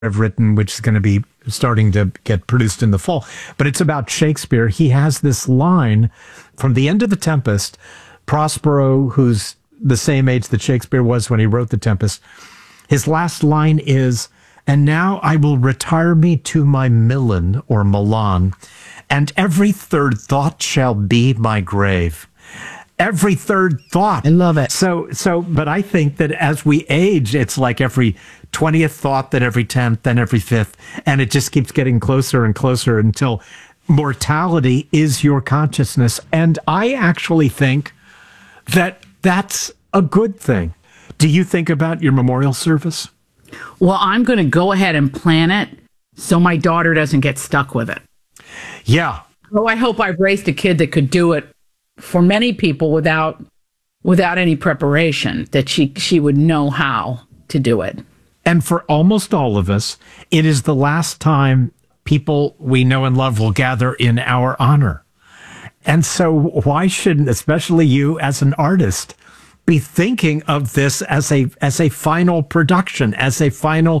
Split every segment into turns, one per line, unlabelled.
I've written, which is going to be starting to get produced in the fall. But it's about Shakespeare. He has this line from the end of The Tempest. Prospero, who's the same age that Shakespeare was when he wrote The Tempest, his last line is, "And now I will retire me to my Milan or Milan, and every third thought shall be my grave." Every third thought.
I love it.
But I think that as we age, it's like every 20th thought, then every 10th, then every 5th. And it just keeps getting closer and closer until mortality is your consciousness. And I actually think that that's a good thing. Do you think about your memorial service?
Well, I'm going to go ahead and plan it so my daughter doesn't get stuck with it.
Yeah.
Oh, I hope I've raised a kid that could do it for many people without any preparation, that she would know how to do it.
And for almost all of us, it is the last time people we know and love will gather in our honor. And so why shouldn't, especially you as an artist, be thinking of this as a final production, as a final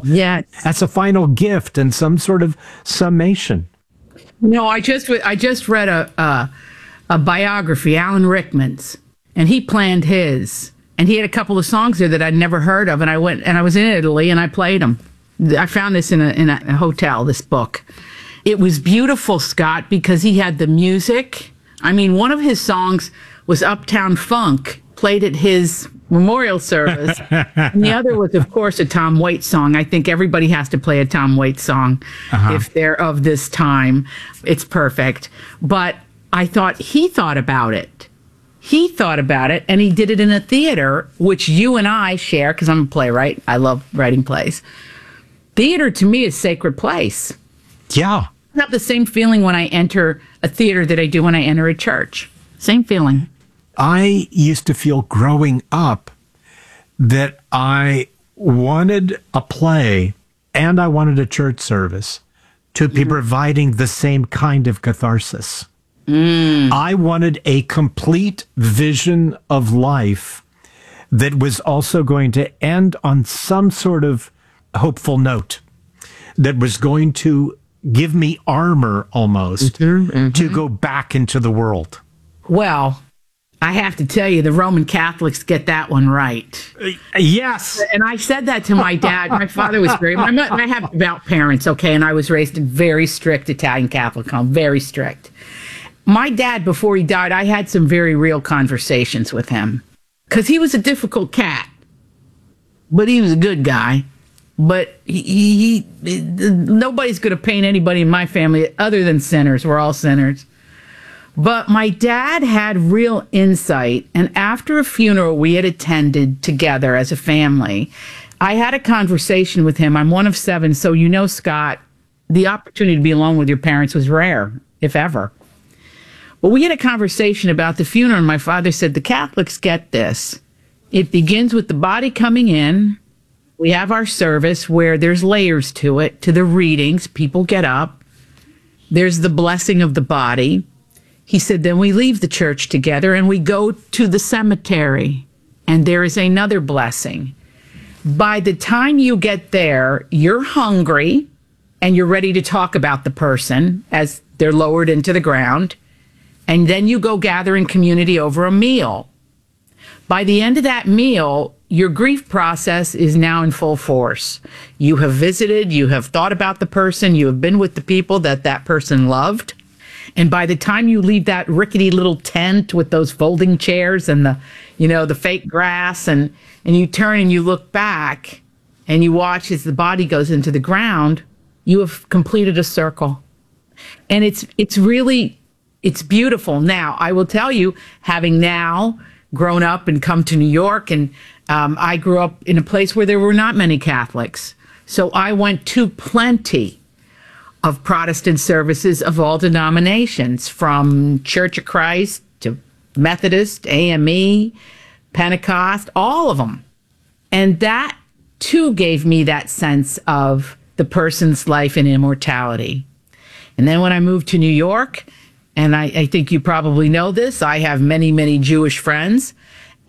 gift and some sort of summation?
No, I just read a biography, Alan Rickman's, and he planned his. And he had a couple of songs there that I'd never heard of, and I was in Italy and I played them. I found this in a hotel, this book. It was beautiful, Scott, because he had the music. I mean, one of his songs was Uptown Funk, played at his memorial service. And the other was, of course, a Tom Waits song. I think everybody has to play a Tom Waits song if they're of this time. It's perfect. But I thought he thought about it. He thought about it, and he did it in a theater, which you and I share, because I'm a playwright. I love writing plays. Theater, to me, is a sacred place.
Yeah.
I have the same feeling when I enter a theater that I do when I enter a church. Same feeling.
I used to feel growing up that I wanted a play and I wanted a church service to be providing the same kind of catharsis. I wanted a complete vision of life that was also going to end on some sort of hopeful note, that was going to give me armor almost to go back into the world.
Well, I have to tell you, the Roman Catholics get that one right.
Yes.
And I said that to my dad. My father was I have devout parents, okay, and I was raised in very strict Italian Catholic home, very strict. My dad, before he died, I had some very real conversations with him because he was a difficult cat, but he was a good guy. But nobody's going to paint anybody in my family other than sinners. We're all sinners. But my dad had real insight. And after a funeral we had attended together as a family, I had a conversation with him. I'm one of 7. So, you know, Scott, the opportunity to be alone with your parents was rare, if ever. But we had a conversation about the funeral, and my father said, the Catholics get this. It begins with the body coming in. We have our service where there's layers to it, to the readings. People get up. There's the blessing of the body. He said, then we leave the church together and we go to the cemetery, and there is another blessing. By the time you get there, you're hungry and you're ready to talk about the person as they're lowered into the ground. And then you go gather in community over a meal. By the end of that meal, your grief process is now in full force. You have visited, you have thought about the person, you have been with the people that person loved. And by the time you leave that rickety little tent with those folding chairs and the fake grass, and you turn and you look back and you watch as the body goes into the ground, you have completed a circle. And it's beautiful. Now, I will tell you, having now grown up and come to New York, and I grew up in a place where there were not many Catholics. So I went to plenty of Protestant services of all denominations, from Church of Christ to Methodist, AME, Pentecost, all of them. And that, too, gave me that sense of the person's life and immortality. And then when I moved to New York, and I think you probably know this, I have many, many Jewish friends.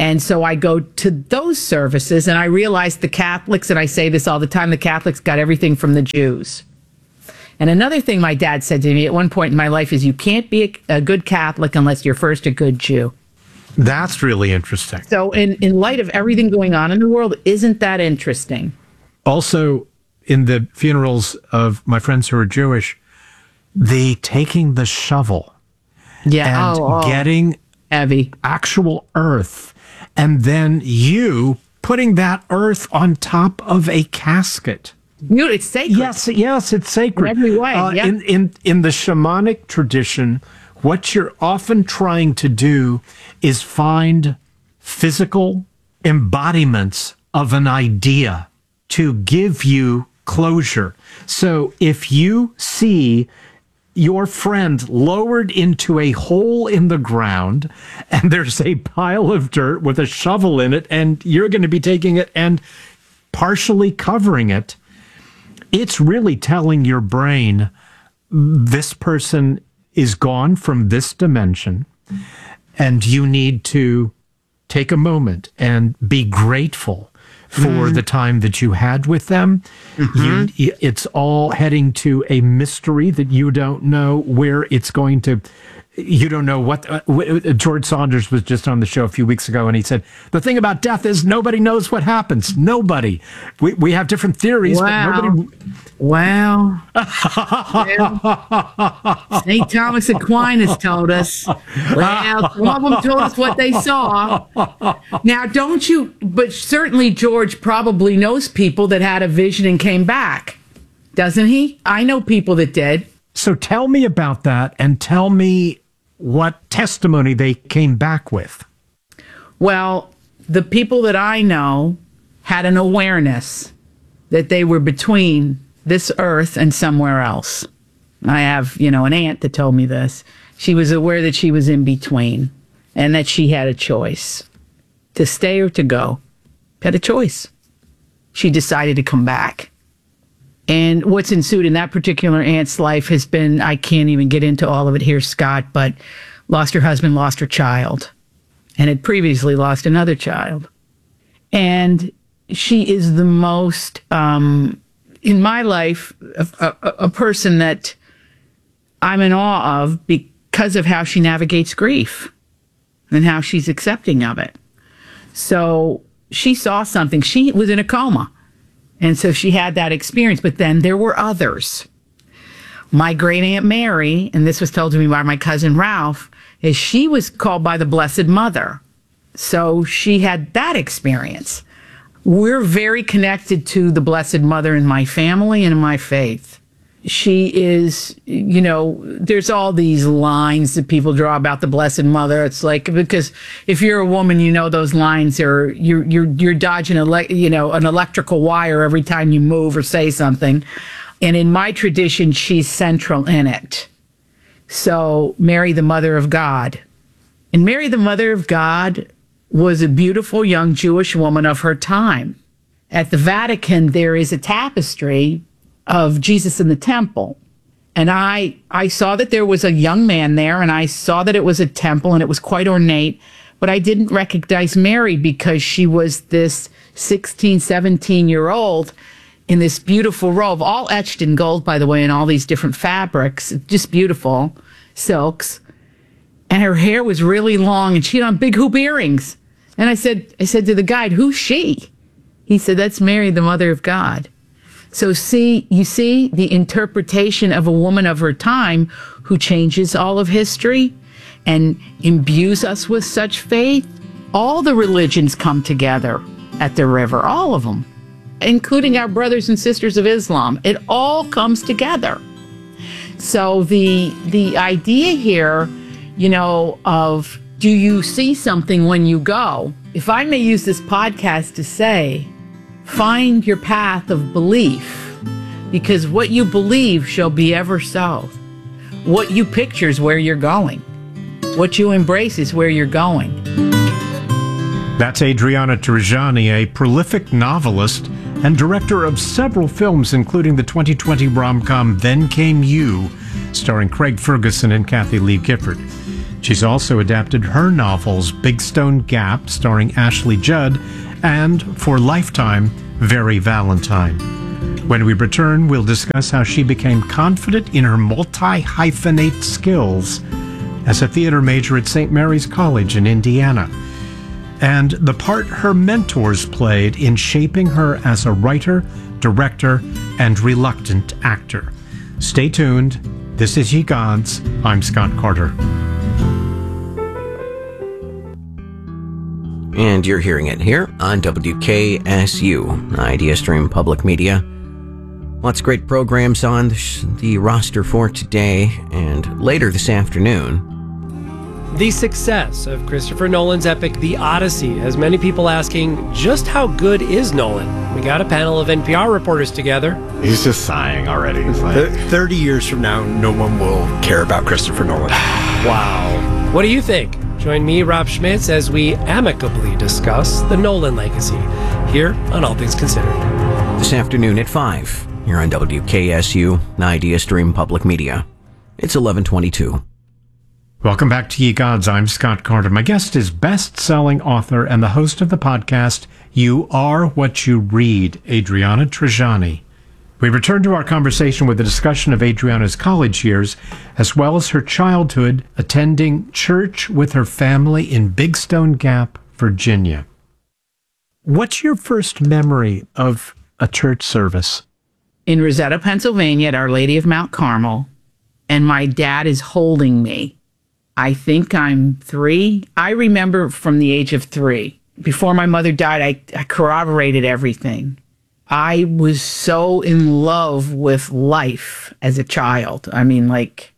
And so I go to those services, and I realize the Catholics, and I say this all the time, the Catholics got everything from the Jews. And another thing my dad said to me at one point in my life is, you can't be a good Catholic unless you're first a good Jew.
That's really interesting.
So in light of everything going on in the world, isn't that interesting?
Also, in the funerals of my friends who are Jewish, the taking the shovel and getting
heavy
actual earth, and then you putting that earth on top of a casket.
It's sacred.
Yes, it's sacred.
In every way.
In the shamanic tradition, what you're often trying to do is find physical embodiments of an idea to give you closure. So if you see your friend lowered into a hole in the ground and there's a pile of dirt with a shovel in it, and you're going to be taking it and partially covering it, it's really telling your brain, this person is gone from this dimension, and you need to take a moment and be grateful for the time that you had with them. It's all heading to a mystery that you don't know where it's going to. You don't know what. George Saunders was just on the show a few weeks ago, and he said, the thing about death is nobody knows what happens. Nobody. We have different theories, but nobody.
Wow. St. Thomas Aquinas told us. Well, some of them told us what they saw. Now, but certainly George probably knows people that had a vision and came back. Doesn't he? I know people that did.
So tell me about that, and tell me what testimony they came back with.
Well, the people that I know had an awareness that they were between this earth and somewhere else. I have, an aunt that told me this. She was aware that she was in between and that she had a choice to stay or to go. Had a choice. She decided to come back. And what's ensued in that particular aunt's life has been, I can't even get into all of it here, Scott, but lost her husband, lost her child, and had previously lost another child. And she is the most, in my life, a person that I'm in awe of because of how she navigates grief and how she's accepting of it. So she saw something. She was in a coma. And so she had that experience, but then there were others. My great Aunt Mary, and this was told to me by my cousin Ralph, is she was called by the Blessed Mother. So she had that experience. We're very connected to the Blessed Mother in my family and in my faith. She is, there's all these lines that people draw about the Blessed Mother. It's like, because if you're a woman, those lines are, you're dodging an electrical wire every time you move or say something. And in my tradition, she's central in it. So Mary, the Mother of God. And Mary, the Mother of God, was a beautiful young Jewish woman of her time. At the Vatican, there is a tapestry of Jesus in the temple. And I saw that there was a young man there, and I saw that it was a temple, and it was quite ornate, but I didn't recognize Mary because she was this 16, 17-year-old in this beautiful robe, all etched in gold, by the way, in all these different fabrics, just beautiful silks. And her hair was really long, and she had on big hoop earrings. And I said to the guide, who's she? He said, that's Mary, the Mother of God. So you see the interpretation of a woman of her time who changes all of history and imbues us with such faith. All the religions come together at the river, all of them, including our brothers and sisters of Islam. It all comes together. So the idea here, of do you see something when you go? If I may use this podcast to say, find your path of belief, because what you believe shall be ever so. What you picture is where you're going. What you embrace is where you're going.
That's Adriana Trigiani, a prolific novelist and director of several films, including the 2020 rom-com Then Came You, starring Craig Ferguson and Kathy Lee Gifford. She's also adapted her novels Big Stone Gap, starring Ashley Judd, and for Lifetime, Very Valentine. When we return, we'll discuss how she became confident in her multi-hyphenate skills as a theater major at St. Mary's College in Indiana, and the part her mentors played in shaping her as a writer, director, and reluctant actor. Stay tuned. This is Ye Gods. I'm Scott Carter.
And you're hearing it here on WKSU, Idea Stream Public Media. Lots of great programs on the roster for today and later this afternoon.
The success of Christopher Nolan's epic The Odyssey has many people asking, just how good is Nolan? We got a panel of NPR reporters together.
He's just sighing already. He's like, 30 years from now, no one will care about Christopher Nolan.
Wow. What do you think? Join me, Rob Schmitz, as we amicably discuss the Nolan legacy here on All Things Considered.
This afternoon at 5, here on WKSU, Idea Stream Public Media. It's 11:22.
Welcome back to Ye Gods. I'm Scott Carter. My guest is best-selling author and the host of the podcast, You Are What You Read, Adriana Trigiani. We return to our conversation with a discussion of Adriana's college years, as well as her childhood attending church with her family in Big Stone Gap, Virginia. What's your first memory of a church service?
In Rosetta, Pennsylvania, at Our Lady of Mount Carmel, and my dad is holding me. I think I'm 3. I remember from the age of 3. Before my mother died, I corroborated everything. I was so in love with life as a child. I mean, like,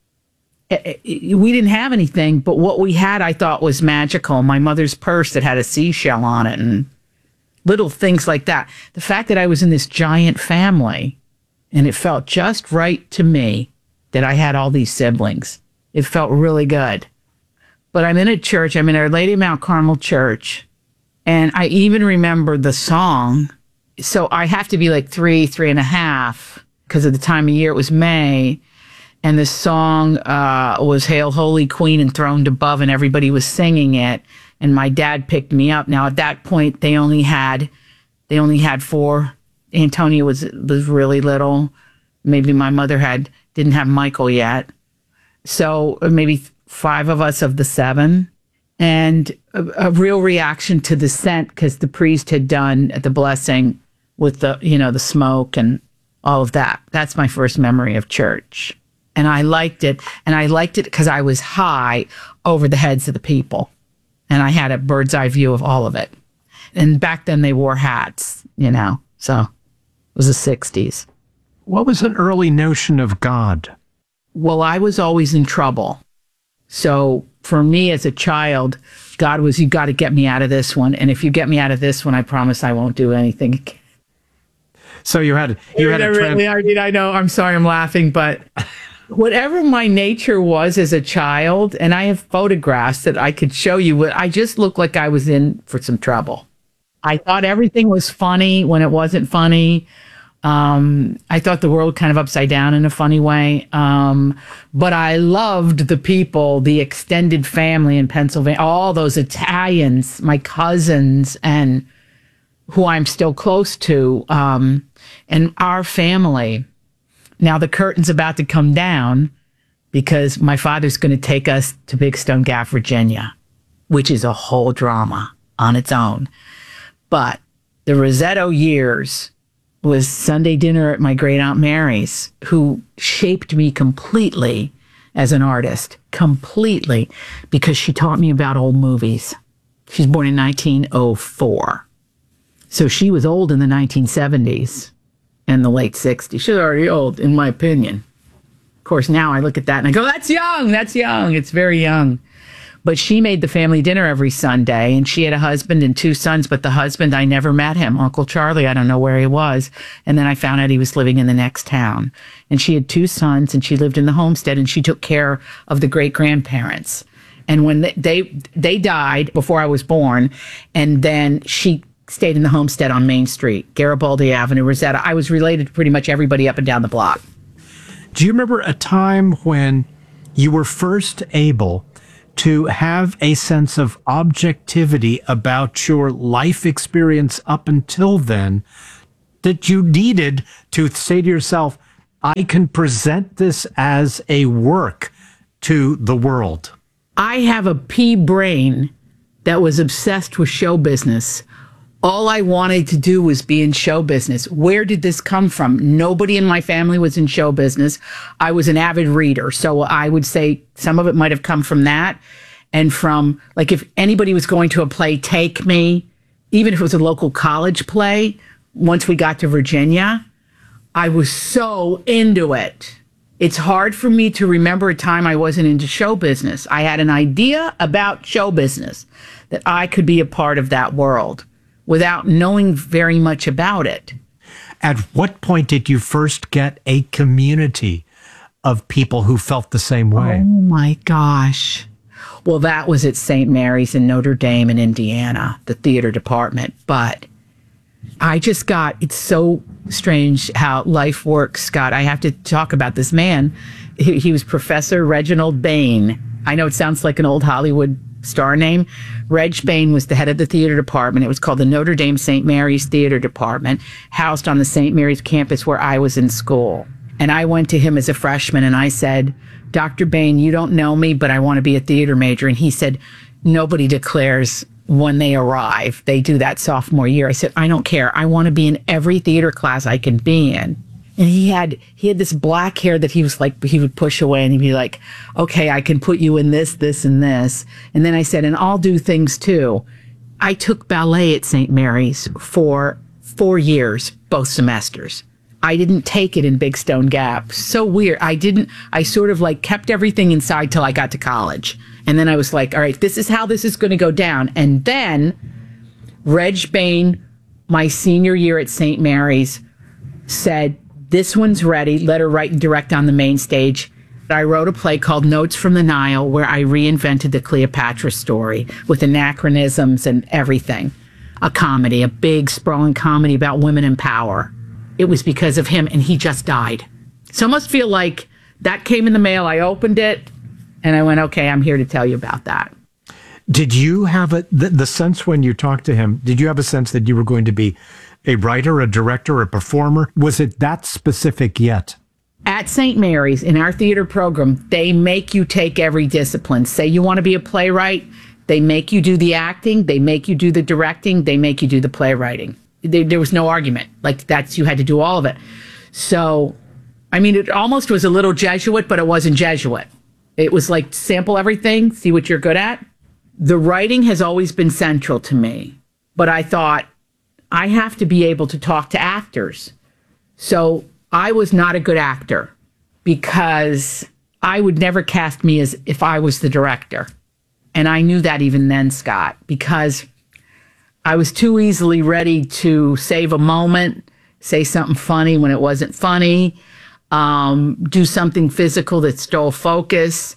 we didn't have anything, but what we had I thought was magical. My mother's purse that had a seashell on it and little things like that. The fact that I was in this giant family and it felt just right to me that I had all these siblings. It felt really good. But I'm in a church. I'm in Our Lady of Mount Carmel Church. And I even remember the song. So I have to be like 3.5, because of the time of year. It was May. And the song was Hail Holy Queen Enthroned Above, and everybody was singing it. And my dad picked me up. Now, at that point, they only had 4. Antonia was really little. Maybe my mother didn't have Michael yet. So maybe 5 of us of the 7. And a real reaction to the scent, because the priest had done the blessing with the smoke and all of that. That's my first memory of church. And I liked it. And I liked it because I was high over the heads of the people. And I had a bird's eye view of all of it. And back then they wore hats, so it was the 60s.
What was an early notion of God?
Well, I was always in trouble. So for me as a child, God was, you got to get me out of this one. And if you get me out of this one, I promise I won't do anything again.
So you had
I know. I'm sorry, I'm laughing, but whatever my nature was as a child, and I have photographs that I could show you, I just looked like I was in for some trouble. I thought everything was funny when it wasn't funny. I thought the world kind of upside down in a funny way. But I loved the people, the extended family in Pennsylvania, all those Italians, my cousins, and who I'm still close to, and our family. Now the curtain's about to come down because my father's going to take us to Big Stone Gap, Virginia, which is a whole drama on its own. But the Rosetto years was Sunday dinner at my great Aunt Mary's, who shaped me completely as an artist, completely, because she taught me about old movies. She's born in 1904. So she was old in the 1970s and the late 60s. She's already old, in my opinion. Of course, now I look at that and I go, that's young, it's very young. But she made the family dinner every Sunday, and she had a husband and 2 sons, but the husband, I never met him. Uncle Charlie, I don't know where he was. And then I found out he was living in the next town. And she had 2 sons, and she lived in the homestead, and she took care of the great-grandparents. And when they died before I was born, and then she stayed in the homestead on Main Street, Garibaldi Avenue, Rosetta. I was related to pretty much everybody up and down the block.
Do you remember a time when you were first able to have a sense of objectivity about your life experience up until then that you needed to say to yourself, I can present this as a work to the world?
I have a pea brain that was obsessed with show business. All I wanted to do was be in show business. Where did this come from? Nobody in my family was in show business. I was an avid reader. So I would say some of it might have come from that. And from, like, if anybody was going to a play, Take Me, even if it was a local college play, once we got to Virginia, I was so into it. It's hard for me to remember a time I wasn't into show business. I had an idea about show business, that I could be a part of that world without knowing very much about it.
At what point did you first get a community of people who felt the same way?
Oh my gosh. Well, that was at St. Mary's in Notre Dame in Indiana, the theater department. But I just got, it's so strange how life works, Scott. I have to talk about this man. He was Professor Reginald Bain. I know it sounds like an old Hollywood star name. Reg Bain was the head of the theater department. It was called the Notre Dame St. Mary's Theater Department, housed on the St. Mary's campus where I was in school. And I went to him as a freshman and I said, Dr. Bain, you don't know me, but I want to be a theater major. And he said, nobody declares when they arrive. They do that sophomore year. I said, I don't care. I want to be in every theater class I can be in. And he had this black hair that he was like, he would push away and he'd be like, okay, I can put you in this, this, and this. And then I said, and I'll do things too. I took ballet at St. Mary's for 4 years, both semesters. I didn't take it in Big Stone Gap. So weird. I sort of like kept everything inside till I got to college. And then I was like, all right, this is how this is going to go down. And then Reg Bain, my senior year at St. Mary's, said, this one's ready. Let her write and direct on the main stage. I wrote a play called Notes from the Nile, where I reinvented the Cleopatra story with anachronisms and everything. A comedy, a big sprawling comedy about women in power. It was because of him, and he just died. So it must feel like that came in the mail. I opened it, and I went, okay, I'm here to tell you about that.
Did you have the sense when you talked to him, did you have a sense that you were going to be a writer, a director, a performer? Was it that specific yet?
At St. Mary's, in our theater program, they make you take every discipline. Say you want to be a playwright, they make you do the acting, they make you do the directing, they make you do the playwriting. There was no argument. Like, you had to do all of it. So, I mean, it almost was a little Jesuit, but it wasn't Jesuit. It was like, sample everything, see what you're good at. The writing has always been central to me, but I thought, I have to be able to talk to actors. So I was not a good actor because I would never cast me as if I was the director. And I knew that even then, Scott, because I was too easily ready to save a moment, say something funny when it wasn't funny, do something physical that stole focus.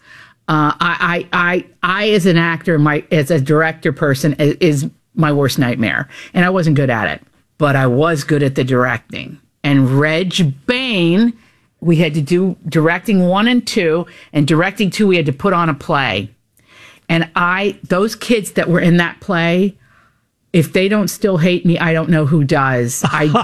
I as an actor, as a director person, is my worst nightmare. And I wasn't good at it, but I was good at the directing. And Reg Bain, we had to do directing 1 and 2, and directing 2, we had to put on a play. And those kids that were in that play, if they don't still hate me, I don't know who does.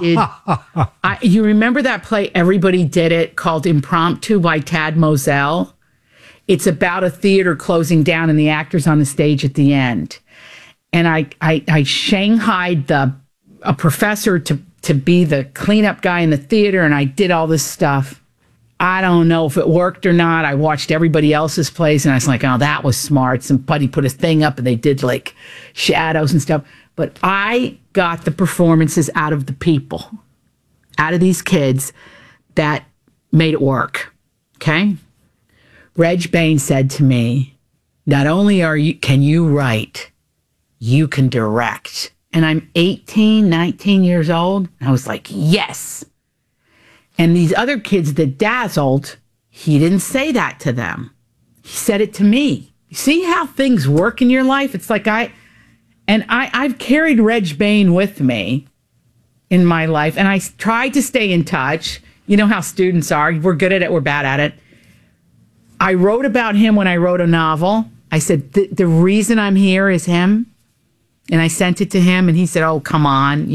You remember that play, Everybody Did It, called Impromptu by Tad Moselle? It's about a theater closing down and the actors on the stage at the end. And I shanghaied a professor to be the cleanup guy in the theater, and I did all this stuff. I don't know if it worked or not. I watched everybody else's plays, and I was like, oh, that was smart. Somebody put a thing up, and they did, like, shadows and stuff. But I got the performances out of the people, out of these kids, that made it work, okay? Reg Bain said to me, not only can you write, you can direct. And I'm 18, 19 years old. And I was like, yes. And these other kids that dazzled, he didn't say that to them. He said it to me. You see how things work in your life? It's like I've carried Reg Bain with me in my life. And I tried to stay in touch. You know how students are. We're good at it. We're bad at it. I wrote about him when I wrote a novel. I said, the reason I'm here is him. And I sent it to him and he said, oh, come on,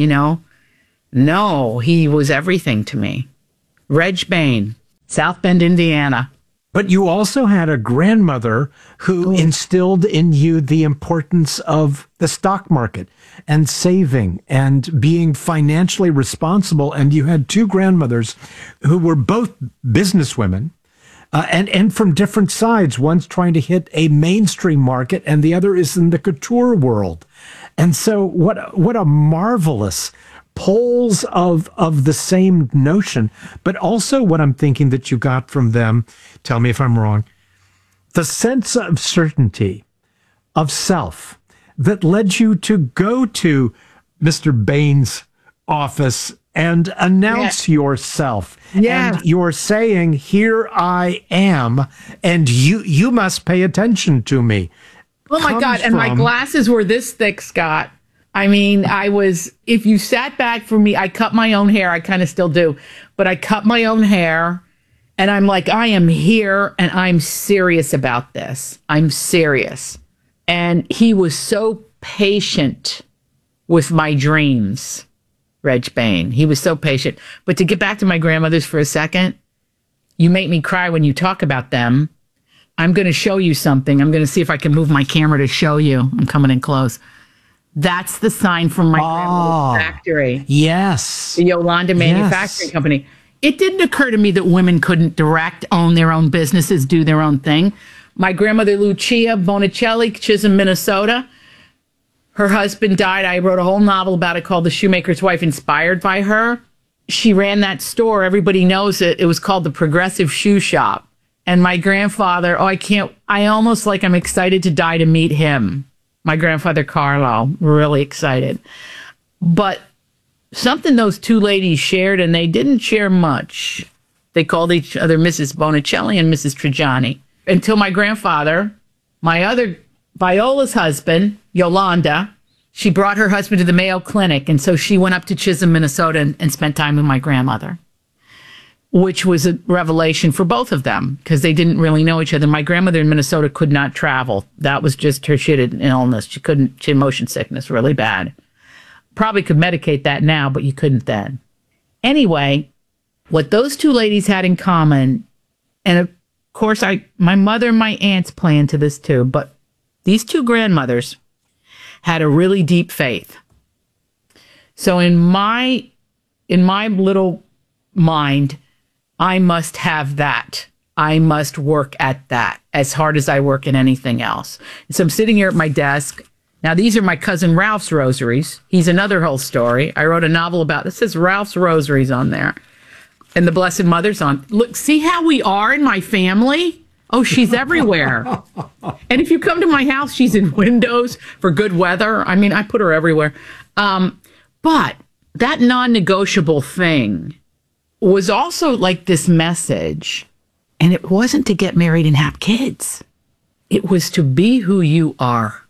No, he was everything to me. Reg Bain, South Bend, Indiana.
But you also had a grandmother who instilled in you the importance of the stock market and saving and being financially responsible. And you had two grandmothers who were both businesswomen and from different sides. One's trying to hit a mainstream market and the other is in the couture world. And so what a marvelous poles of the same notion, but also what I'm thinking that you got from them, tell me if I'm wrong, the sense of certainty of self that led you to go to Mr. Bain's office and announce yourself.
Yeah.
And you're saying, here I am, and you must pay attention to me.
Oh my God. And my glasses were this thick, Scott. I mean, if you sat back for me, I cut my own hair. I kind of still do, but I cut my own hair and I'm like, I am here and I'm serious about this. I'm serious. And he was so patient with my dreams, Reg Bain. He was so patient. But to get back to my grandmothers for a second, you make me cry when you talk about them. I'm going to show you something. I'm going to see if I can move my camera to show you. I'm coming in close. That's the sign from my grandmother's factory.
Yes.
The Yolanda Manufacturing Company. It didn't occur to me that women couldn't direct, own their own businesses, do their own thing. My grandmother, Lucia Bonicelli, Chisholm, Minnesota. Her husband died. I wrote a whole novel about it called The Shoemaker's Wife, inspired by her. She ran that store. Everybody knows it. It was called the Progressive Shoe Shop. And my grandfather, I'm excited to die to meet him. My grandfather, Carlo, really excited. But something those two ladies shared, and they didn't share much. They called each other Mrs. Bonicelli and Mrs. Trajani. Until my grandfather, my other, Viola's husband, Yolanda, she brought her husband to the Mayo Clinic. And so she went up to Chisholm, Minnesota and spent time with my grandmother, which was a revelation for both of them because they didn't really know each other. My grandmother in Minnesota could not travel. That was just her. She had an illness. She had motion sickness really bad. Probably could medicate that now, but you couldn't then. Anyway, what those two ladies had in common, and of course, my mother and my aunts play into this too, but these two grandmothers had a really deep faith. So in my little mind, I must have that. I must work at that as hard as I work at anything else. So I'm sitting here at my desk. Now, these are my cousin Ralph's rosaries. He's another whole story. I wrote a novel about this. It says Ralph's rosaries on there. And the Blessed Mother's on. Look, see how we are in my family? Oh, she's everywhere. And if you come to my house, she's in windows for good weather. I mean, I put her everywhere. But that non-negotiable thing was also like this message. And it wasn't to get married and have kids. It was to be who you are.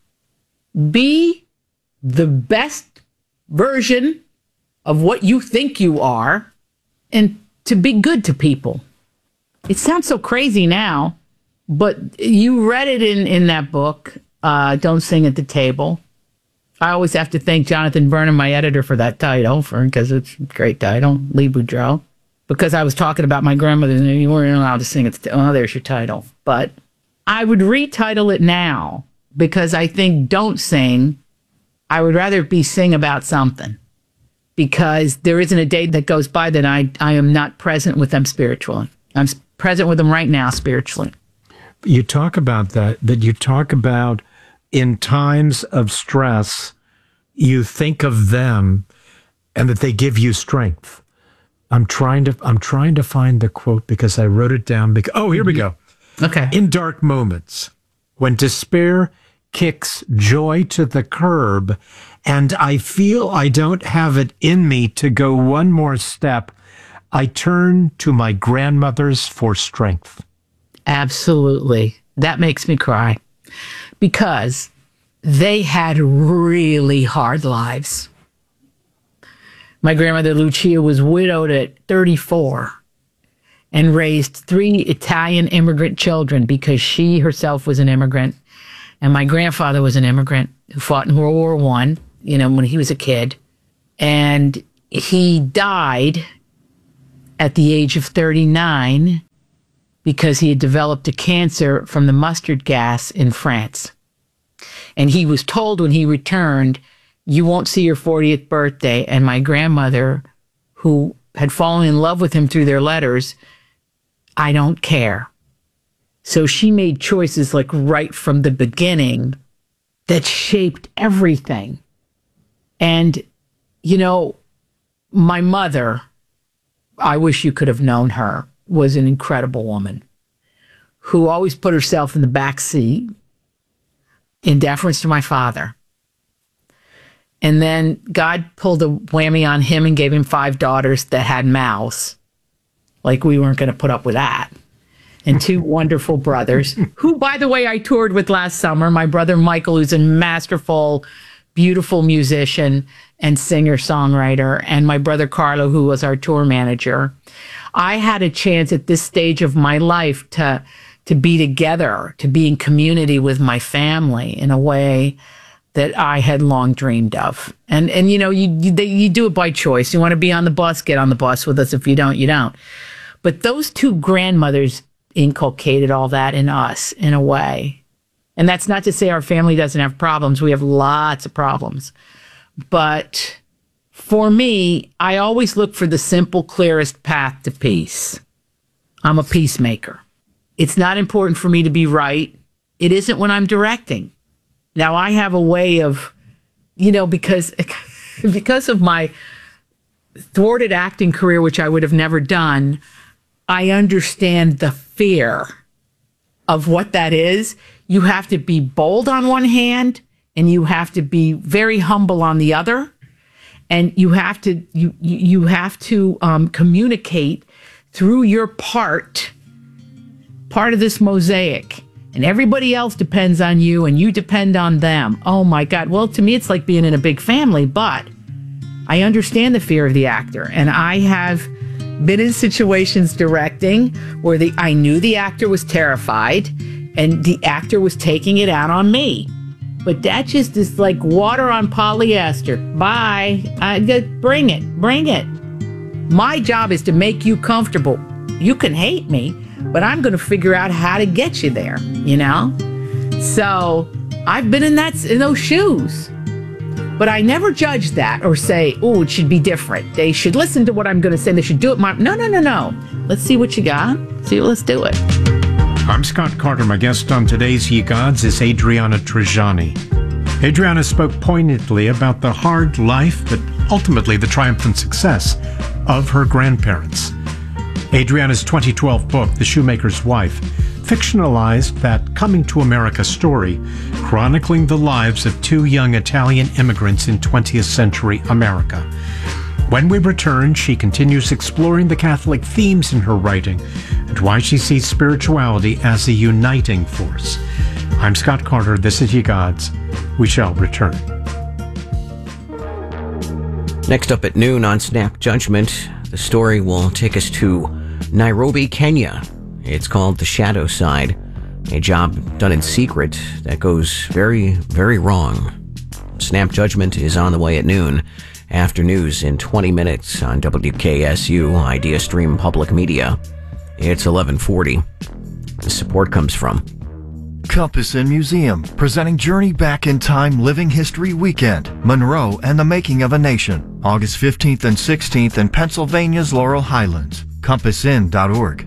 Be the best version of what you think you are and to be good to people. It sounds so crazy now, but you read it in that book, Don't Sing at the Table. I always have to thank Jonathan Burnham, my editor, for that title, because it's a great title, Lee Boudreau. Because I was talking about my grandmother and you weren't allowed to sing at the table. Oh, there's your title. But I would retitle it now because I think Don't Sing, I would rather be sing about something. Because there isn't a day that goes by that I am not present with them spiritually. I'm present with them right now spiritually.
You talk about that you talk about in times of stress, you think of them and that they give you strength. I'm trying to find the quote because I wrote it down. Here we go.
Okay.
In dark moments, when despair kicks joy to the curb, and I feel I don't have it in me to go one more step, I turn to my grandmothers for strength.
Absolutely. That makes me cry because they had really hard lives. My grandmother, Lucia, was widowed at 34 and raised 3 Italian immigrant children because she herself was an immigrant. And my grandfather was an immigrant who fought in World War I, when he was a kid. And he died at the age of 39 because he had developed a cancer from the mustard gas in France. And he was told when he returned, you won't see your 40th birthday. And my grandmother, who had fallen in love with him through their letters, I don't care. So she made choices like right from the beginning that shaped everything. And, my mother, I wish you could have known her, was an incredible woman who always put herself in the back seat in deference to my father. And then God pulled a whammy on him and gave him 5 daughters that had mouths. Like we weren't going to put up with that. And 2 wonderful brothers, who, by the way, I toured with last summer. My brother Michael, who's a masterful, beautiful musician and singer-songwriter, and my brother Carlo, who was our tour manager. I had a chance at this stage of my life to be together, to be in community with my family in a way that I had long dreamed of. And you do it by choice. You want to be on the bus, get on the bus with us. If you don't, you don't. But those 2 grandmothers inculcated all that in us in a way. And that's not to say our family doesn't have problems. We have lots of problems. But for me, I always look for the simple, clearest path to peace. I'm a peacemaker. It's not important for me to be right. It isn't when I'm directing. Now, I have a way of, because of my thwarted acting career, which I would have never done, I understand the fear of what that is. You have to be bold on one hand, and you have to be very humble on the other, and you have to communicate through your part of this mosaic. And everybody else depends on you, and you depend on them. Oh my God. Well, to me, it's like being in a big family, but I understand the fear of the actor. And I have been in situations directing where I knew the actor was terrified and the actor was taking it out on me. But that just is like water on polyester. Bye. Bring it. My job is to make you comfortable. You can hate me, but I'm going to figure out how to get you there, So I've been in those shoes. But I never judge that or say, oh, it should be different. They should listen to what I'm going to say. They should do it. No. Let's see what you got. Let's do it.
I'm Scott Carter. My guest on today's Ye Gods is Adriana Trigiani. Adriana spoke poignantly about the hard life, but ultimately the triumphant success of her grandparents. Adriana's 2012 book, The Shoemaker's Wife, fictionalized that coming to America story, chronicling the lives of 2 young Italian immigrants in 20th century America. When we return, she continues exploring the Catholic themes in her writing and why she sees spirituality as a uniting force. I'm Scott Carter. This is Ye Gods. We shall return.
Next up at noon on Snap Judgment, the story will take us to Nairobi, Kenya. It's called The Shadow Side, a job done in secret that goes very, very wrong. Snap Judgment is on the way at noon. After news in 20 minutes on WKSU, Idea Stream Public Media. It's 11:40. The support comes from
Compass Inn Museum, presenting Journey Back in Time Living History Weekend, Monroe and the Making of a Nation, August 15th and 16th in Pennsylvania's Laurel Highlands. CompassIn.org.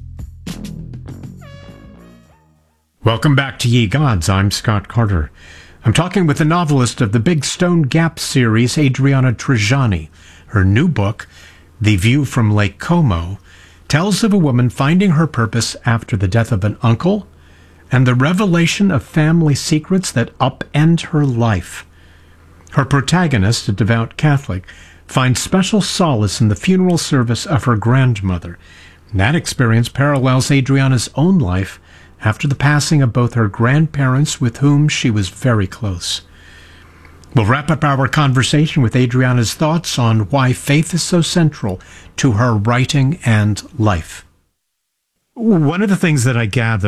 Welcome back to Ye Gods. I'm Scott Carter. I'm talking with the novelist of the Big Stone Gap series, Adriana Trigiani. Her new book, The View from Lake Como, tells of a woman finding her purpose after the death of an uncle and the revelation of family secrets that upend her life. Her protagonist, a devout Catholic, finds special solace in the funeral service of her grandmother. That experience parallels Adriana's own life after the passing of both her grandparents, with whom she was very close. We'll wrap up our conversation with Adriana's thoughts on why faith is so central to her writing and life. One of the things that I gather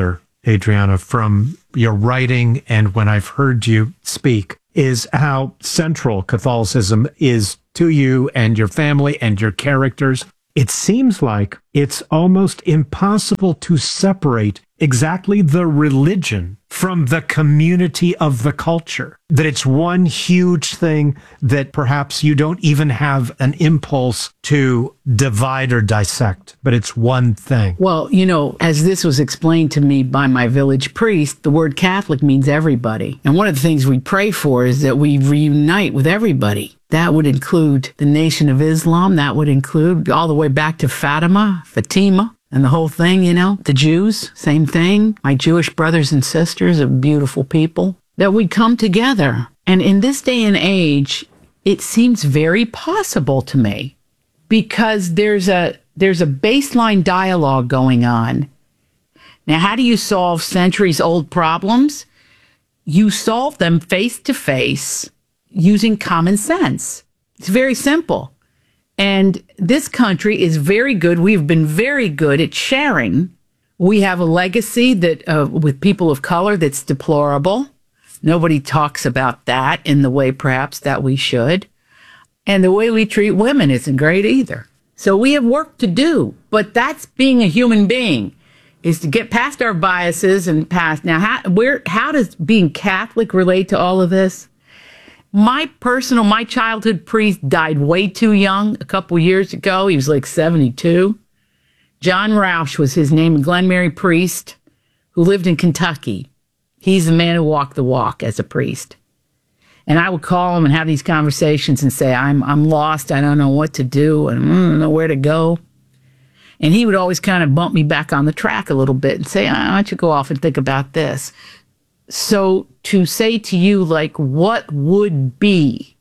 Adriana, from your writing and when I've heard you speak, is how central Catholicism is to you and your family and your characters. It seems like it's almost impossible to separate exactly the religion from the community of the culture. That it's one huge thing that perhaps you don't even have an impulse to divide or dissect, but it's one thing.
Well, you know, as this was explained to me by my village priest, the word Catholic means everybody. And one of the things we pray for is that we reunite with everybody. That would include the Nation of Islam. That would include all the way back to Fatima, and the whole thing, you know, the Jews, same thing. My Jewish brothers and sisters are beautiful people. That we come together. And in this day and age, it seems very possible to me because there's a baseline dialogue going on. Now, how do you solve centuries old problems? You solve them face to face using common sense. It's very simple. And this country is very good. We've been very good at sharing. We have a legacy that with people of color that's deplorable. Nobody talks about that in the way perhaps that we should. And the way we treat women isn't great either. So we have work to do. But that's being a human being, is to get past our biases and past. Now, how does being Catholic relate to all of this? My childhood priest died way too young a couple years ago. He was like 72. John Roush was his name, a Glen Mary priest who lived in Kentucky. He's the man who walked the walk as a priest. And I would call him and have these conversations and say, I'm lost. I don't know what to do. I don't know where to go. And he would always kind of bump me back on the track a little bit and say, why don't you go off and think about this? So to say to you, like, what would be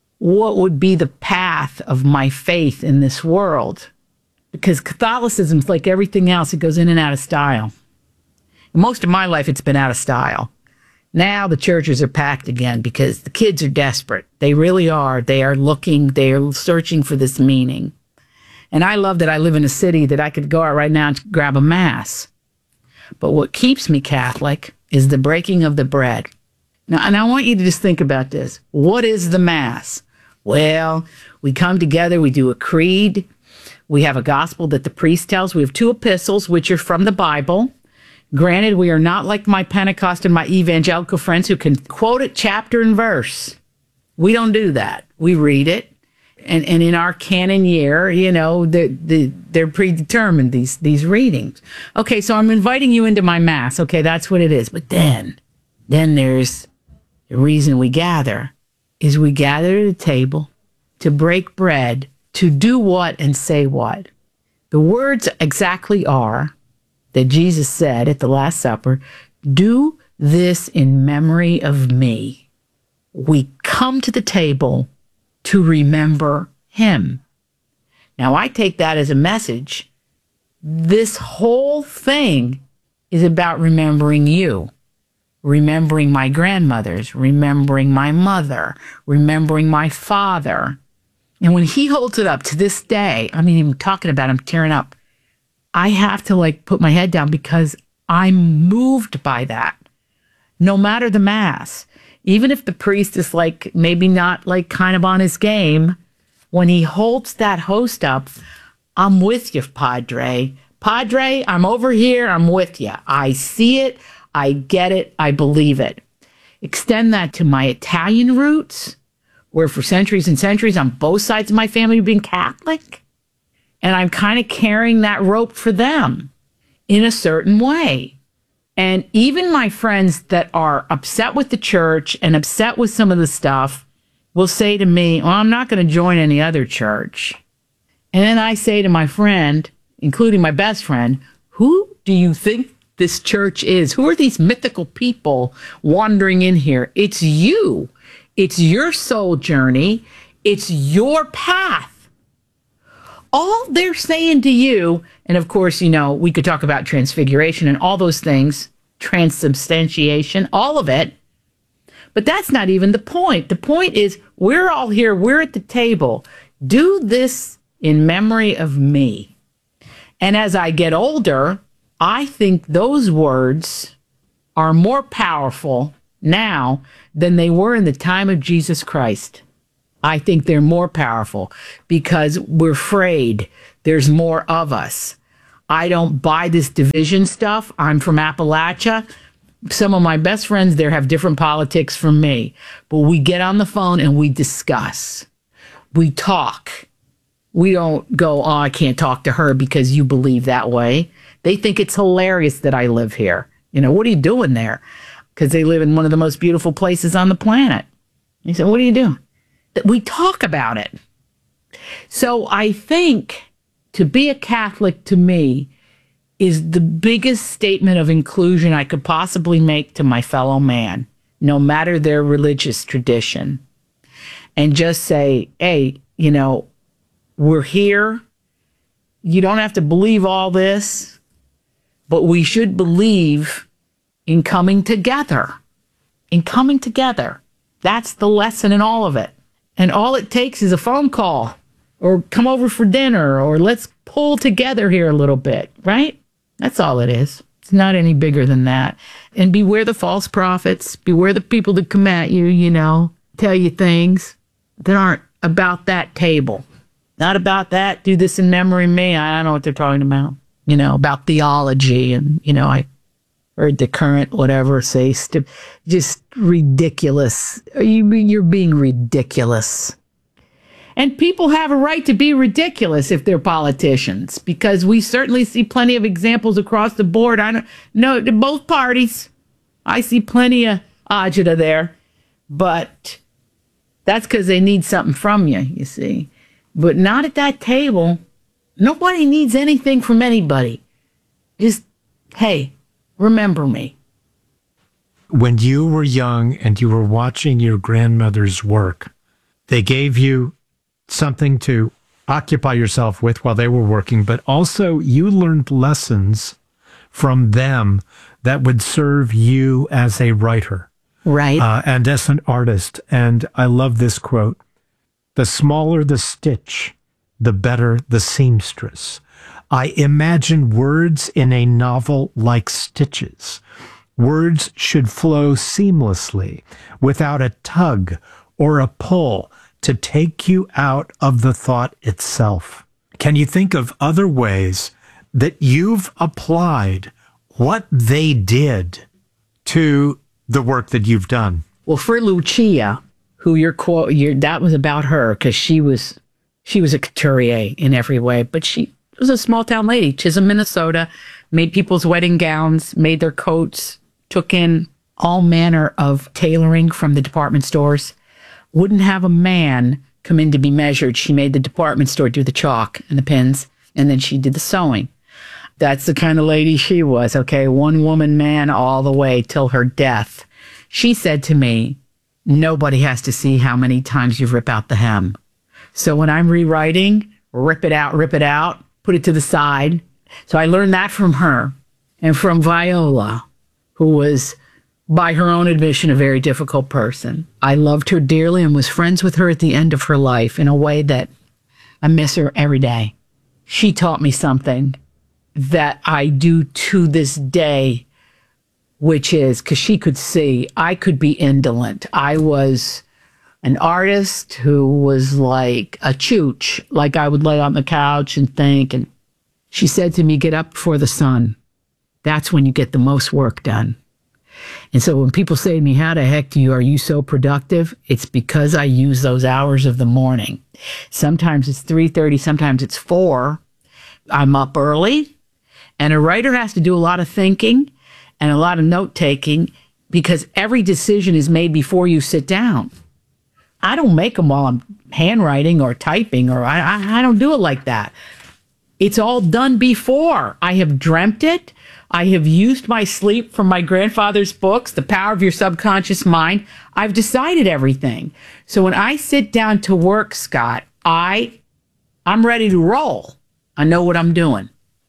the path of my faith in this world? Because Catholicism is like everything else. It goes in and out of style. Most of my life, it's been out of style. Now the churches are packed again because the kids are desperate. They really are. They are searching for this meaning. And I love that I live in a city that I could go out right now and grab a mass. But what keeps me Catholic is the breaking of the bread. Now, and I want you to just think about this. What is the Mass? Well, we come together, we do a creed, we have a gospel that the priest tells, we have 2 epistles, which are from the Bible. Granted, we are not like my Pentecost and my evangelical friends who can quote it chapter and verse. We don't do that. We read it. And in our canon year, you know, they're predetermined, these readings. Okay, so I'm inviting you into my Mass. Okay, that's what it is. But then there's the reason we gather is we gather at a table to break bread, to do what and say what. The words exactly are that Jesus said at the Last Supper, do this in memory of me. We come to the table to remember him. Now, I take that as a message. This whole thing is about remembering you, remembering my grandmothers, remembering my mother, remembering my father. And when he holds it up to this day, I mean, even talking about him, tearing up, I have to put my head down because I'm moved by that. No matter the Mass. Even if the priest is maybe not kind of on his game, when he holds that host up, I'm with you, Padre. Padre, I'm over here. I'm with you. I see it. I get it. I believe it. Extend that to my Italian roots, where for centuries and centuries on both sides of my family have been Catholic. And I'm kind of carrying that rope for them in a certain way. And even my friends that are upset with the church and upset with some of the stuff will say to me, well, I'm not going to join any other church. And then I say to my friend, including my best friend, who do you think this church is? Who are these mythical people wandering in here? It's you. It's your soul journey. It's your path. All they're saying to you, and of course, we could talk about transfiguration and all those things, transubstantiation, all of it, but that's not even the point. The point is, we're all here, we're at the table. Do this in memory of me. And as I get older, I think those words are more powerful now than they were in the time of Jesus Christ. I think they're more powerful because we're afraid there's more of us. I don't buy this division stuff. I'm from Appalachia. Some of my best friends there have different politics from me, but we get on the phone and we discuss. We talk. We don't go, oh, I can't talk to her because you believe that way. They think it's hilarious that I live here. You know, what are you doing there? Because they live in one of the most beautiful places on the planet. He said, what are you doing? We talk about it. So I think to be a Catholic to me is the biggest statement of inclusion I could possibly make to my fellow man, no matter their religious tradition. And just say, hey, you know, we're here. You don't have to believe all this, but we should believe in coming together. In coming together. That's the lesson in all of it. And all it takes is a phone call or come over for dinner or let's pull together here a little bit, right? That's all it is. It's not any bigger than that. And beware the false prophets. Beware the people that come at you, you know, tell you things that aren't about that table. Not about that. Do this in memory of me. I don't know what they're talking about. You know, about theology. And, you know, I heard the current whatever say just ridiculous. You're being ridiculous. And people have a right to be ridiculous if they're politicians, because we certainly see plenty of examples across the board. I don't know, both parties. I see plenty of agita there, but that's because they need something from you, you see. But not at that table. Nobody needs anything from anybody. Just, hey, remember me.
When you were young and you were watching your grandmother's work, they gave you something to occupy yourself with while they were working, but also you learned lessons from them that would serve you as a writer.
Right.
And as an artist. And I love this quote: the smaller the stitch, the better the seamstress. I imagine words in a novel like stitches. Words should flow seamlessly without a tug or a pull to take you out of the thought itself. Can you think of other ways that you've applied what they did to the work that you've done?
Well, for Lucia, who that was about her, because she was a couturier in every way, but she was a small town lady, Chisholm, Minnesota, made people's wedding gowns, made their coats, took in all manner of tailoring from the department stores. Wouldn't have a man come in to be measured. She made the department store do the chalk and the pins, and then she did the sewing. That's the kind of lady she was, okay? One woman man all the way till her death. She said to me, nobody has to see how many times you rip out the hem. So when I'm rewriting, rip it out, put it to the side. So I learned that from her and from Viola, who was, by her own admission, a very difficult person. I loved her dearly and was friends with her at the end of her life in a way that I miss her every day. She taught me something that I do to this day, which is, because she could see I could be indolent. I was an artist who was like a chooch, like I would lay on the couch and think. And she said to me, get up before the sun. That's when you get the most work done. And so when people say to me, how the heck are you so productive? It's because I use those hours of the morning. Sometimes it's 3:30, sometimes it's 4. I'm up early, and a writer has to do a lot of thinking and a lot of note taking because every decision is made before you sit down. I don't make them while I'm handwriting or typing, or I don't do it like that. It's all done before. I have dreamt it. I have used my sleep from my grandfather's books, The Power of Your Subconscious Mind. I've decided everything. So when I sit down to work, Scott, I'm ready to roll. I know what I'm doing.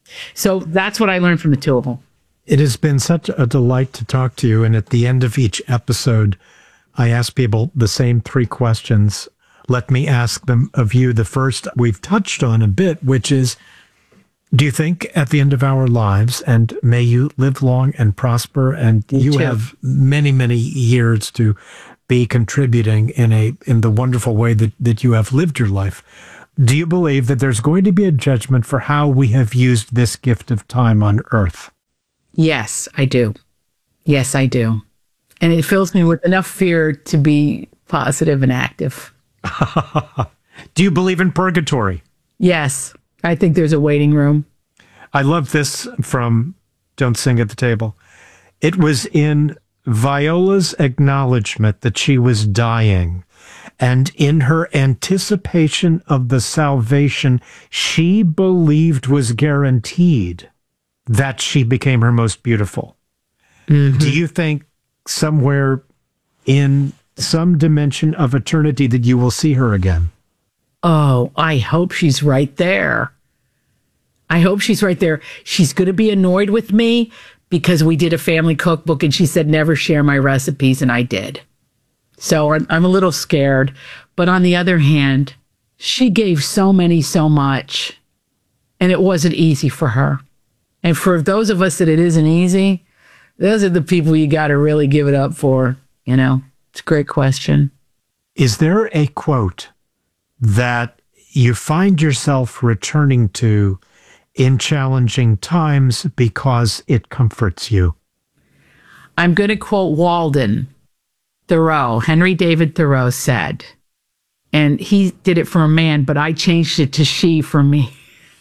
So that's what I learned from the two of them.
It has been such a delight to talk to you. And at the end of each episode, I ask people the same 3 questions. Let me ask them of you. The first we've touched on a bit, which is, Do you think at the end of our lives, and may you live long and prosper, and you have many, many years to be contributing in the wonderful way that you have lived your life, do you believe that there's going to be a judgment for how we have used this gift of time on earth?
Yes, I do. Yes, I do. And it fills me with enough fear to be positive and active.
Do you believe in purgatory?
Yes, I think there's a waiting room.
I love this from Don't Sing at the Table. It was in Viola's acknowledgement that she was dying, and in her anticipation of the salvation she believed was guaranteed, that she became her most beautiful. Mm-hmm. Do you think somewhere in some dimension of eternity that you will see her again?
Oh, I hope she's right there. I hope she's right there. She's going to be annoyed with me because we did a family cookbook and she said never share my recipes, and I did. So I'm a little scared. But on the other hand, she gave so much, and it wasn't easy for her. And for those of us that it isn't easy, those are the people you got to really give it up for. You know, it's a great question.
Is there a quote that you find yourself returning to in challenging times because it comforts you?
I'm going to quote Walden Thoreau. Henry David Thoreau said, and he did it for a man, but I changed it to she for me.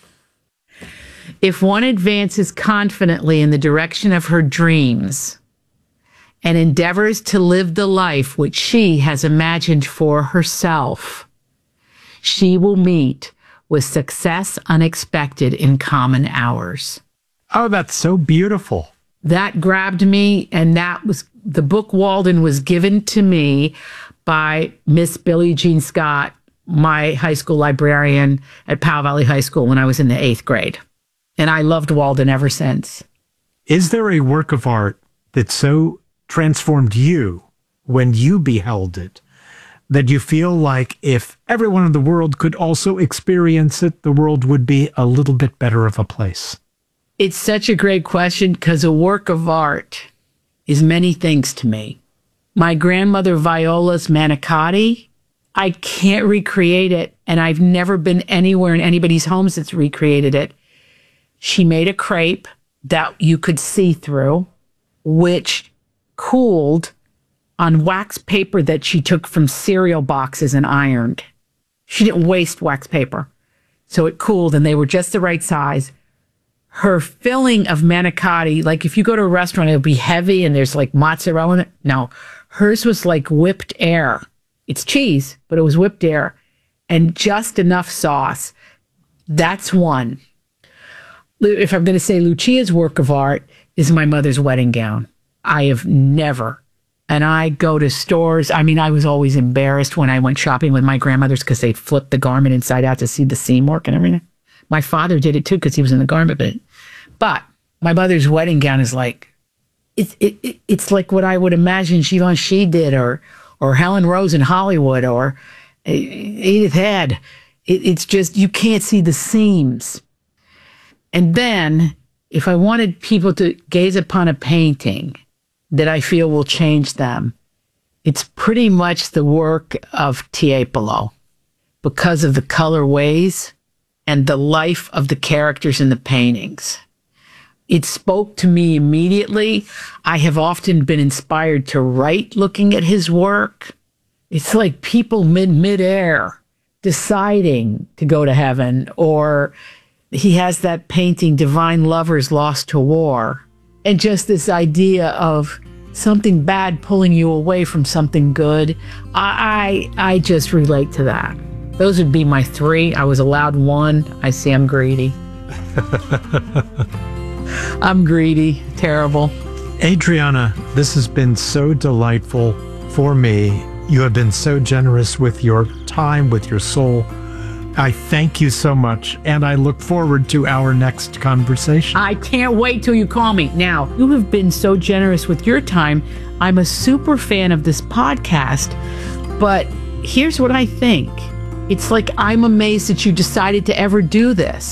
If one advances confidently in the direction of her dreams and endeavors to live the life which she has imagined for herself, she will meet with success unexpected in common hours.
Oh, that's so beautiful.
That grabbed me, and that was the book. Walden was given to me by Miss Billie Jean Scott, my high school librarian at Powell Valley High School when I was in the 8th grade. And I loved Walden ever since.
Is there a work of art that so transformed you when you beheld it that you feel like if everyone in the world could also experience it, the world would be a little bit better of a place?
It's such a great question because a work of art is many things to me. My grandmother Viola's manicotti, I can't recreate it, and I've never been anywhere in anybody's homes that's recreated it. She made a crepe that you could see through, which cooled on wax paper that she took from cereal boxes and ironed. She didn't waste wax paper. So it cooled, and they were just the right size. Her filling of manicotti, like if you go to a restaurant, it'll be heavy and there's like mozzarella in it. No, hers was like whipped air. It's cheese, but it was whipped air and just enough sauce. That's one. If I'm going to say Lucia's work of art is my mother's wedding gown. I have never, and I go to stores. I mean, I was always embarrassed when I went shopping with my grandmothers because they'd flip the garment inside out to see the seam work and everything. My father did it too because he was in the garment bit. But my mother's wedding gown is like, it's like what I would imagine Givenchy did or Helen Rose in Hollywood or Edith Head. It's just, you can't see the seams. And then if I wanted people to gaze upon a painting that I feel will change them, it's pretty much the work of Tiepolo because of the colorways and the life of the characters in the paintings. It spoke to me immediately. I have often been inspired to write looking at his work. It's like people midair deciding to go to heaven, or he has that painting, Divine Lovers Lost to War, and just this idea of something bad pulling you away from something good. I just relate to that. Those would be my three. I was allowed one. I see I'm greedy. I'm greedy. Terrible.
Adriana, this has been so delightful for me. You have been so generous with your time, with your soul. I thank you so much, and I look forward to our next conversation.
I can't wait till you call me. Now, you have been so generous with your time. I'm a super fan of this podcast, but here's what I think. It's like I'm amazed that you decided to ever do this.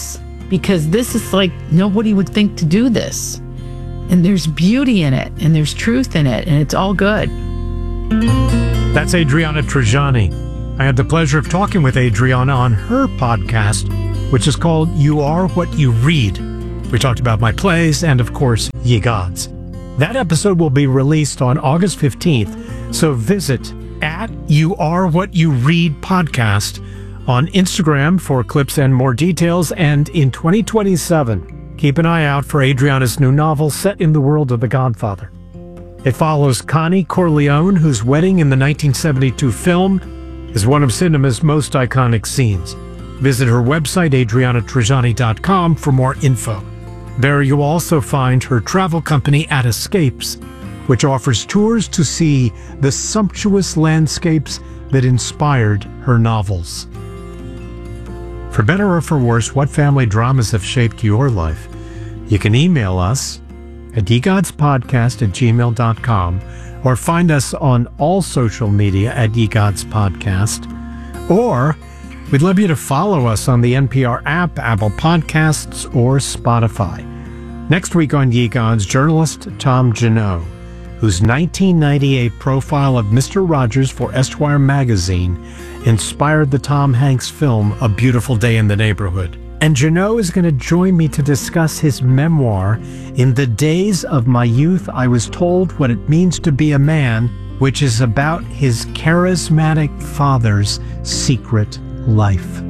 because this is like nobody would think to do this. And there's beauty in it, and there's truth in it, and it's all good.
That's Adriana Trajani. I had the pleasure of talking with Adriana on her podcast, which is called You Are What You Read. We talked about my plays and, of course, Ye Gods. That episode will be released on August 15th, so visit at You Are What You Read podcast on Instagram for clips and more details. And in 2027, keep an eye out for Adriana's new novel set in the world of The Godfather. It follows Connie Corleone, whose wedding in the 1972 film is one of cinema's most iconic scenes. Visit her website, adrianatrajani.com, for more info. There you'll also find her travel company At Escapes, which offers tours to see the sumptuous landscapes that inspired her novels. For better or for worse, what family dramas have shaped your life? You can email us at yegodspodcast@gmail.com or find us on all social media at yegodspodcast. Or we'd love you to follow us on the NPR app, Apple Podcasts, or Spotify. Next week on Ye Gods, journalist Tom Janot, whose 1998 profile of Mr. Rogers for Esquire magazine inspired the Tom Hanks film A Beautiful Day in the Neighborhood. And Janot is going to join me to discuss his memoir, In the Days of My Youth, I Was Told What It Means to Be a Man, which is about his charismatic father's secret life.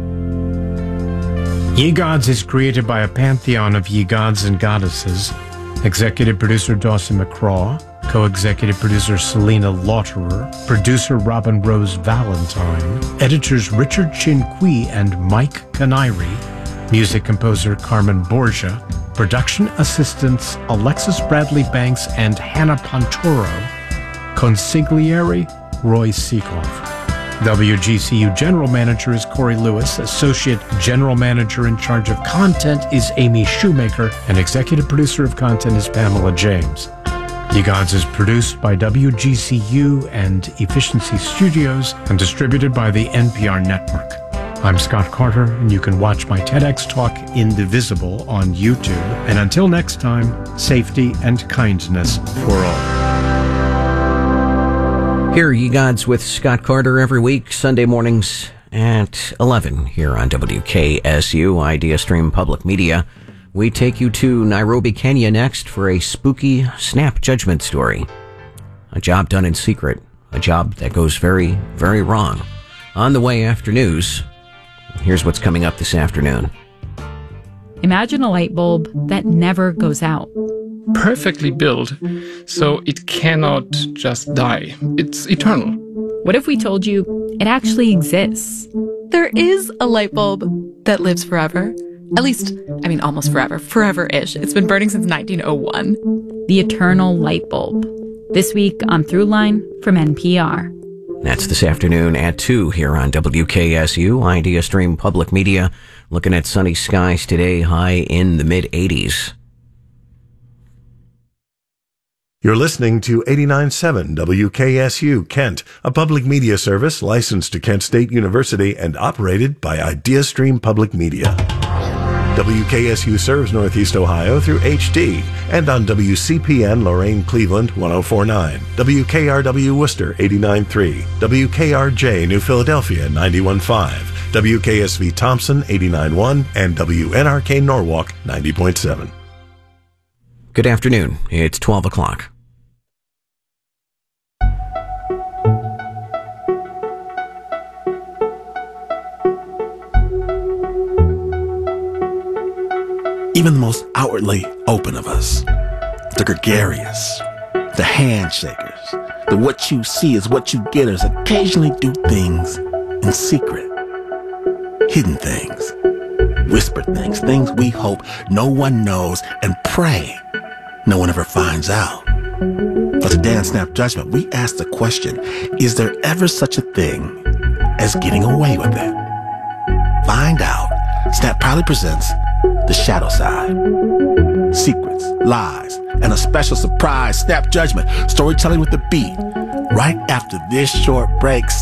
Ye Gods is created by a pantheon of ye gods and goddesses. Executive producer Dawson McCraw, co-executive producer Selena Lauterer, producer Robin Rose Valentine, editors Richard Chinqui and Mike Canary, music composer Carmen Borgia, production assistants Alexis Bradley Banks and Hannah Pontoro, consigliere Roy Seekoff. WGCU General Manager is Corey Lewis, Associate General Manager in charge of content is Amy Shoemaker, and Executive Producer of Content is Pamela James. Ye Gods is produced by WGCU and Efficiency Studios and distributed by the NPR Network. I'm Scott Carter, and you can watch my TEDx talk Indivisible on YouTube. And until next time, safety and kindness for all.
Hear Ye Gods with Scott Carter every week, Sunday mornings at 11 here on WKSU, Idea Stream Public Media. We take you to Nairobi, Kenya next for a spooky snap judgment story. A job done in secret, a job that goes very, very wrong. On the way after news, here's what's coming up this afternoon.
Imagine a light bulb that never goes out.
Perfectly built, so it cannot just die. It's eternal.
What if we told you it actually exists?
There is a light bulb that lives forever. At least, almost forever. Forever-ish. It's been burning since 1901.
The eternal light bulb. This week on Throughline from NPR.
That's this afternoon at 2 here on WKSU, Idea Stream Public Media. Looking at sunny skies today, high in the mid-80s.
You're listening to 89.7 WKSU Kent, a public media service licensed to Kent State University and operated by IdeaStream Public Media. WKSU serves Northeast Ohio through HD and on WCPN Lorain Cleveland 104.9, WKRW Worcester 89.3, WKRJ New Philadelphia 91.5, WKSV Thompson 89.1, and WNRK Norwalk 90.7.
Good afternoon. It's 12 o'clock.
Even the most outwardly open of us, the gregarious, the handshakers, the what you see is what you getters occasionally do things in secret. Hidden things, whispered things, things we hope no one knows and pray no one ever finds out. But today on Snap Judgment, we ask the question, is there ever such a thing as getting away with it? Find out. Snap proudly presents The Shadow Side. Secrets, lies, and a special surprise Snap Judgment, storytelling with the beat. Right after this short break,